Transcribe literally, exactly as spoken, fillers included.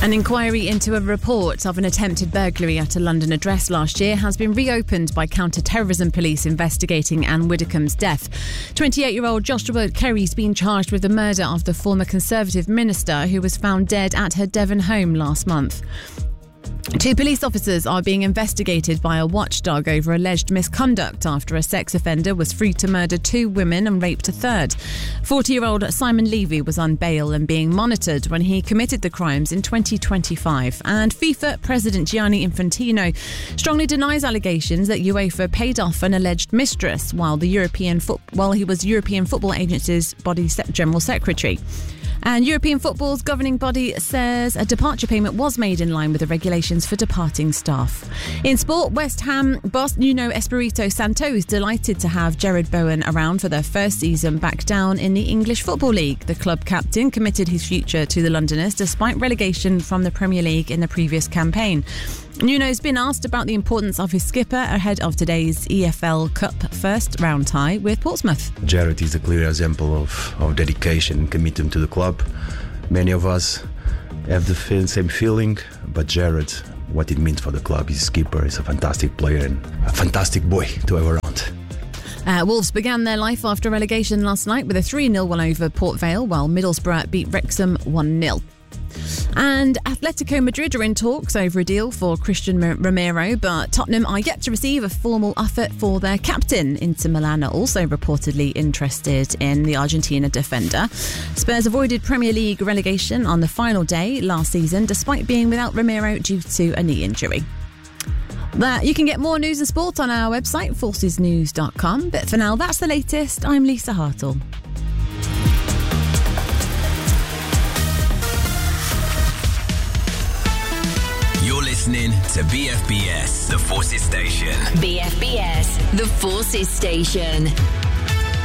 An inquiry into a report of an attempted burglary at a London address last year has been reopened by counter-terrorism police investigating Anne Widdecombe's death. twenty-eight-year-old Joshua Kerry's been charged with the murder of the former Conservative minister who was found dead at her Devon home last month. Two police officers are being investigated by a watchdog over alleged misconduct after a sex offender was free to murder two women and raped a third. forty-year-old Simon Levy was on bail and being monitored when he committed the crimes in twenty twenty-five. And FIFA President Gianni Infantino strongly denies allegations that UEFA paid off an alleged mistress while the European fo- while he was European Football Agency's body se- general secretary. And European football's governing body says a departure payment was made in line with the regulations for departing staff. In sport, West Ham boss Nuno Espirito Santo is delighted to have Gerard Bowen around for their first season back down in the English Football League. The club captain committed his future to the Londoners despite relegation from the Premier League in the previous campaign. Nuno's been asked about the importance of his skipper ahead of today's E F L Cup first round tie with Portsmouth. Gerard is a clear example of, of dedication and commitment to the club. Many of us have the feel, same feeling, but Gerard, what it means for the club, he's a skipper, he's a fantastic player and a fantastic boy to have around. Uh, Wolves began their life after relegation last night with a three nil win over Port Vale, while Middlesbrough beat Wrexham one nil. And Atletico Madrid are in talks over a deal for Christian Romero, but Tottenham are yet to receive a formal offer for their captain. Inter Milan are also reportedly interested in the Argentina defender. Spurs avoided Premier League relegation on the final day last season, despite being without Romero due to a knee injury. That you can get more news and sport on our website, forces news dot com. But for now, that's the latest. I'm Lisa Hartle. You're listening to B F B S, the Forces Station. B F B S, the Forces Station.